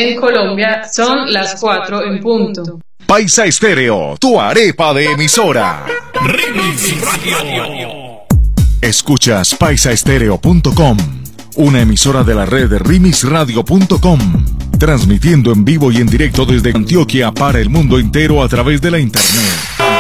En Colombia son las 4 en punto. Paisa Estéreo, tu arepa de emisora. Remix Radio. Escuchas paisaestereo.com, una emisora de la red remixradio.com, transmitiendo en vivo y en directo desde Antioquia para el mundo entero a través de la internet.